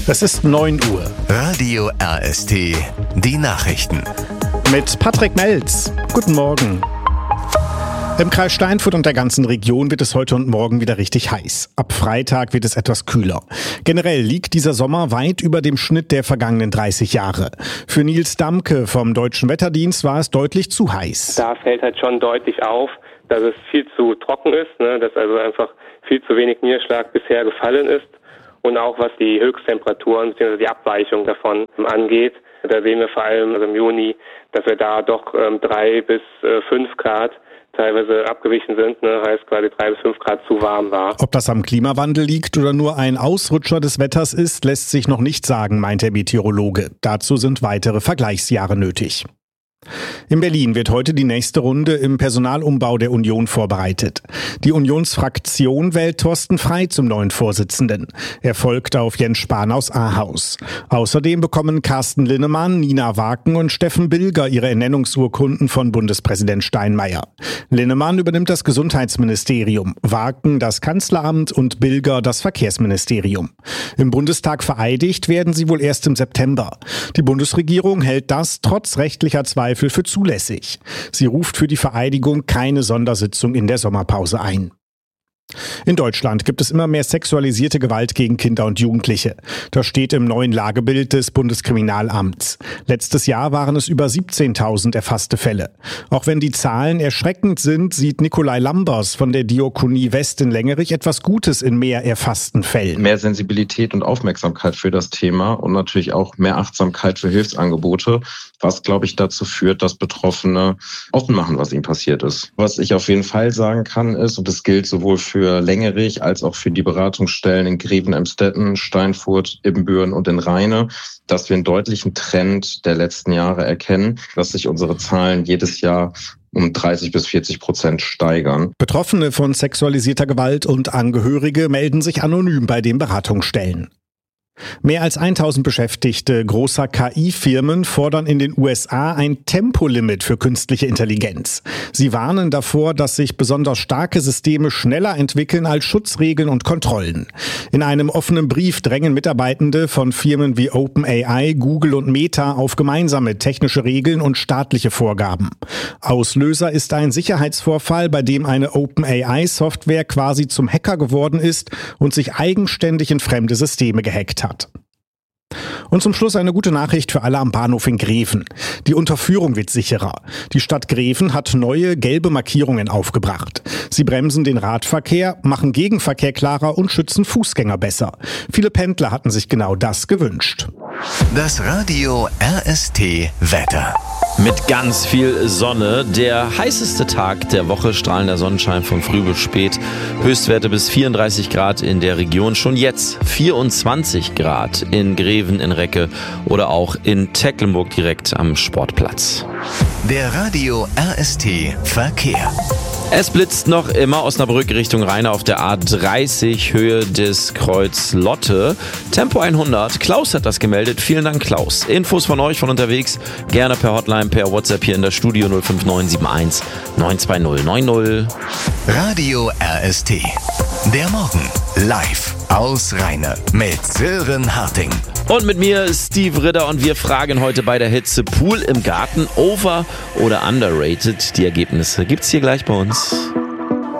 Es ist 9 Uhr. Radio RST, die Nachrichten. Mit Patrick Melz. Guten Morgen. Im Kreis Steinfurt und der ganzen Region wird es heute und morgen wieder richtig heiß. Ab Freitag wird es etwas kühler. Generell liegt dieser Sommer weit über dem Schnitt der vergangenen 30 Jahre. Für Nils Damke vom Deutschen Wetterdienst war es deutlich zu heiß. Da fällt halt schon deutlich auf, dass es viel zu trocken ist, dass also einfach viel zu wenig Niederschlag bisher gefallen ist. Und auch was die Höchsttemperaturen bzw. die Abweichung davon angeht. Da sehen wir vor allem im Juni, dass wir da doch 3 bis 5 Grad teilweise abgewichen sind, heißt quasi 3 bis 5 Grad zu warm war. Ob das am Klimawandel liegt oder nur ein Ausrutscher des Wetters ist, lässt sich noch nicht sagen, meint der Meteorologe. Dazu sind weitere Vergleichsjahre nötig. In Berlin wird heute die nächste Runde im Personalumbau der Union vorbereitet. Die Unionsfraktion wählt Thorsten Frey zum neuen Vorsitzenden. Er folgt auf Jens Spahn aus Ahaus. Außerdem bekommen Carsten Linnemann, Nina Waken und Steffen Bilger ihre Ernennungsurkunden von Bundespräsident Steinmeier. Linnemann übernimmt das Gesundheitsministerium, Waken das Kanzleramt und Bilger das Verkehrsministerium. Im Bundestag vereidigt werden sie wohl erst im September. Die Bundesregierung hält das trotz rechtlicher Zweifel für zulässig. Sie ruft für die Vereidigung keine Sondersitzung in der Sommerpause ein. In Deutschland gibt es immer mehr sexualisierte Gewalt gegen Kinder und Jugendliche. Das steht im neuen Lagebild des Bundeskriminalamts. Letztes Jahr waren es über 17.000 erfasste Fälle. Auch wenn die Zahlen erschreckend sind, sieht Nikolai Lambers von der Diakonie West in Lengerich etwas Gutes in mehr erfassten Fällen. Mehr Sensibilität und Aufmerksamkeit für das Thema und natürlich auch mehr Achtsamkeit für Hilfsangebote, was, glaube ich, dazu führt, dass Betroffene offen machen, was ihnen passiert ist. Was ich auf jeden Fall sagen kann ist, und das gilt sowohl für Lengerich als auch für die Beratungsstellen in Greven-Emstetten, Steinfurt, Ibbenbüren und in Rheine, dass wir einen deutlichen Trend der letzten Jahre erkennen, dass sich unsere Zahlen jedes Jahr um 30-40% steigern. Betroffene von sexualisierter Gewalt und Angehörige melden sich anonym bei den Beratungsstellen. Mehr als 1000 Beschäftigte großer KI-Firmen fordern in den USA ein Tempolimit für künstliche Intelligenz. Sie warnen davor, dass sich besonders starke Systeme schneller entwickeln als Schutzregeln und Kontrollen. In einem offenen Brief drängen Mitarbeitende von Firmen wie OpenAI, Google und Meta auf gemeinsame technische Regeln und staatliche Vorgaben. Auslöser ist ein Sicherheitsvorfall, bei dem eine OpenAI-Software quasi zum Hacker geworden ist und sich eigenständig in fremde Systeme gehackt hat. Und zum Schluss eine gute Nachricht für alle am Bahnhof in Greven. Die Unterführung wird sicherer. Die Stadt Greven hat neue gelbe Markierungen aufgebracht. Sie bremsen den Radverkehr, machen Gegenverkehr klarer und schützen Fußgänger besser. Viele Pendler hatten sich genau das gewünscht. Das Radio RST Wetter. Mit ganz viel Sonne. Der heißeste Tag der Woche, strahlender Sonnenschein von früh bis spät. Höchstwerte bis 34 Grad in der Region. Schon jetzt 24 Grad in Greven, in Recke oder auch in Tecklenburg direkt am Sportplatz. Der Radio RST Verkehr. Es blitzt noch immer Osnabrück Richtung Rheine auf der A30 Höhe des Kreuz Lotte. Tempo 100. Klaus hat das gemeldet. Vielen Dank, Klaus. Infos von euch von unterwegs gerne per Hotline, per WhatsApp hier in der Studio 05971 920 90. Radio RST. Der Morgen live aus Rheine mit Sören Harting. Und mit mir Steve Ritter und wir fragen heute bei der Hitze: Pool im Garten, over oder underrated? Die Ergebnisse gibt's hier gleich bei uns.